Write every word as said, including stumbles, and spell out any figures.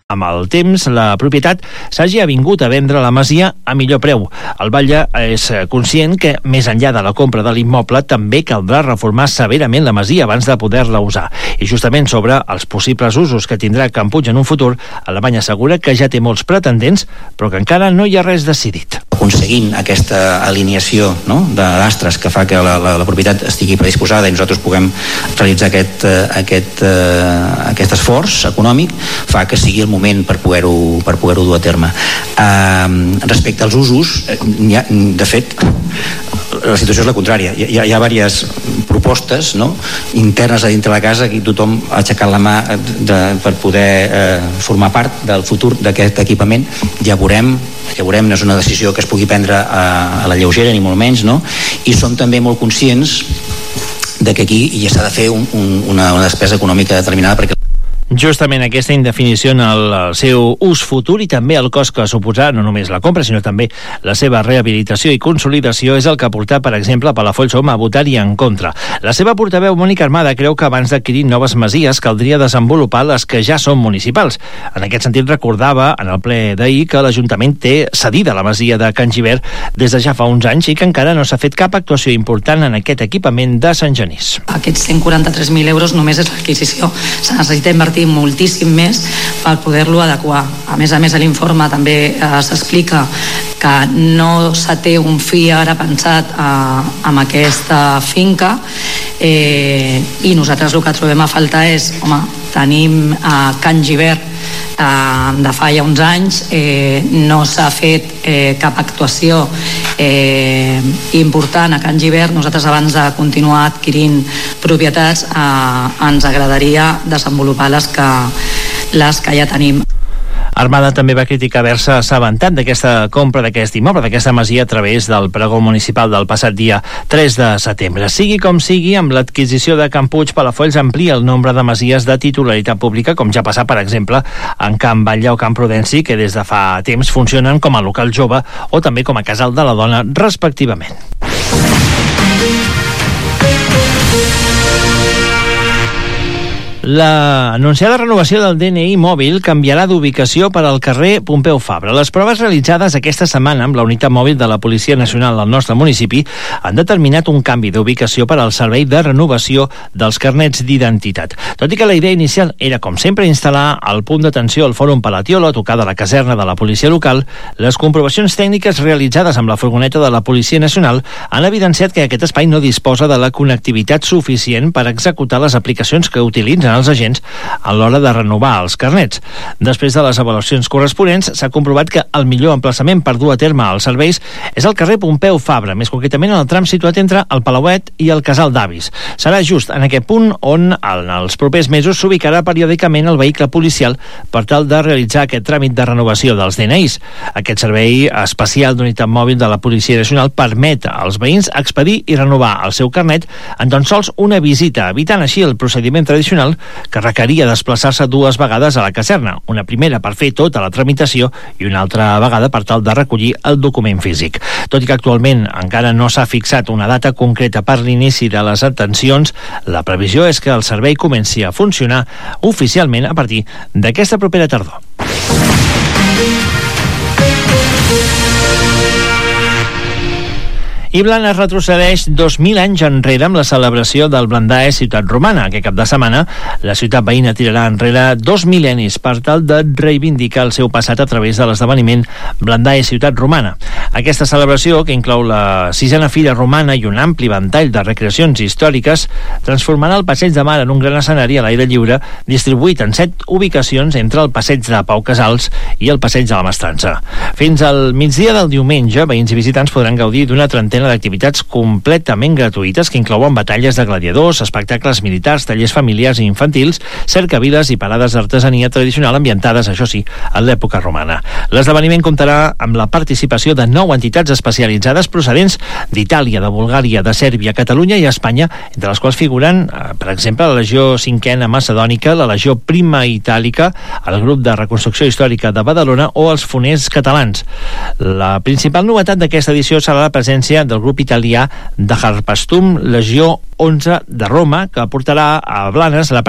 amb el temps la propietat s'hagi avingut a vendre la masia a millor preu. El batlle és conscient que, més enllà de la compra de l'immoble, també caldrà reformar severament la masia abans de poder-la usar. I justament sobre els possibles usos que tindrà Can Puig en un futur, Alemanya assegura que ja té molts pretendents, però que encara no hi ha res decidit. Aconseguint aquesta alineació, no?, d'astres que fa que la, la, la propietat estigui predisposada i nosaltres puguem realitzar aquest, aquest, aquest esforç econòmic, fa que sigui el moment per poder-ho per poder-ho dur a terme. Uh, respecte als usos, ha, de fet, la situació és la contrària. Hi ha, hi ha diverses propostes, no?, internes a dintre la casa, que tothom ha aixecat la mà de, per poder eh, formar part del futur d'aquest equipament. Ja veurem, ja veurem, no és una decisió que es pugui prendre a, a la lleugera, ni molt menys, no? I som també molt conscients de que aquí ja s'ha de fer un, un, una, una despesa econòmica determinada, perquè justament aquesta indefinició en el, el seu ús futur i també el cost que suposarà no només la compra, sinó també la seva rehabilitació i consolidació és el que ha portat, per exemple, a Palafolls a votar-hi en contra. La seva portaveu, Mònica Armada, creu que abans d'adquirir noves masies caldria desenvolupar les que ja són municipals. En aquest sentit, recordava en el ple d'ahir que l'Ajuntament té cedida la masia de Can Gibert des de ja fa uns anys i que encara no s'ha fet cap actuació important en aquest equipament de Sant Genís. Aquests cent quaranta-tres mil euros només és l'adquisició. Se necessita invertir moltíssim més per poder-lo adequar. A més a més, a l'informe també eh, s'explica que no se té un fi ara pensat eh, amb aquesta finca eh, i nosaltres el que trobem a faltar és, home, tenim eh, Can Gibert eh, de fa ja uns anys, eh, no s'ha fet eh, cap actuació eh, important a Can Gibert. Nosaltres, abans de continuar adquirint propietats, eh, ens agradaria desenvolupar les que, les que ja tenim. Armada també va criticar haver-se assabentat d'aquesta compra d'aquest immoble, d'aquesta masia, a través del pregó municipal del passat dia tres de setembre. Sigui com sigui, amb l'adquisició de Can Puig, Palafolls amplia el nombre de masies de titularitat pública, com ja passa, per exemple, en Can Batlle o Can Prudenci, que des de fa temps funcionen com a local jove o també com a casal de la dona, respectivament. La anunciada renovació del D N I mòbil canviarà d'ubicació per al carrer Pompeu Fabra. Les proves realitzades aquesta setmana amb la unitat mòbil de la Policia Nacional al nostre municipi han determinat un canvi d'ubicació per al servei de renovació dels carnets d'identitat. Tot i que la idea inicial era, com sempre, instal·lar el punt d'atenció al Fòrum Palatiola, a tocar de la caserna de la policia local, les comprovacions tècniques realitzades amb la furgoneta de la Policia Nacional han evidenciat que aquest espai no disposa de la connectivitat suficient per executar les aplicacions que utilitzen els agents a l'hora de renovar els carnets. Després de les avaluacions corresponents, s'ha comprovat que el millor emplaçament per dur a terme els serveis és el carrer Pompeu Fabra, més concretament en el tram situat entre el Palauet i el Casal d'Avis. Serà just en aquest punt on en els propers mesos s'ubicarà periòdicament el vehicle policial per tal de realitzar aquest tràmit de renovació dels D N Is. Aquest servei especial d'unitat mòbil de la Policia Nacional permet als veïns expedir i renovar el seu carnet en tan sols una visita, evitant així el procediment tradicional que requeria desplaçar-se dues vegades a la caserna, una primera per fer tota la tramitació i una altra vegada per tal de recollir el document físic. Tot i que actualment encara no s'ha fixat una data concreta per l'inici de les atencions, la previsió és que el servei comenci a funcionar oficialment a partir d'aquesta propera tardor. I Blanes retrocedeix dos mil anys enrere amb la celebració del Blandae Ciutat Romana. Aquest cap de setmana, la ciutat veïna tirarà enrere dos mil·lennis per tal de reivindicar el seu passat a través de l'esdeveniment Blandae Ciutat Romana. Aquesta celebració, que inclou la sisena Fira Romana i un ampli ventall de recreacions històriques, transformarà el Passeig de Mar en un gran escenari a l'aire lliure, distribuït en set ubicacions entre el Passeig de Pau Casals i el Passeig de la Mestrança. Fins al migdia del diumenge, veïns i visitants podran gaudir d'una trentena d'activitats completament gratuïtes que inclouen batalles de gladiadors, espectacles militars, tallers familiars i infantils, cercaviles i parades d'artesania tradicional ambientades, això sí, en l'època romana. L'esdeveniment comptarà amb la participació de nou entitats especialitzades procedents d'Itàlia, de Bulgària, de Sèrbia, Catalunya i Espanya, entre les quals figuren, per exemple, la Legió Cinquena Macedònica, la Legió Prima Itàlica, el Grup de Reconstrucció Històrica de Badalona o els Foners Catalans. La principal novetat d'aquesta edició serà la presència del grup italià de Harpastum Legió onze de Roma, que portarà a Blanes la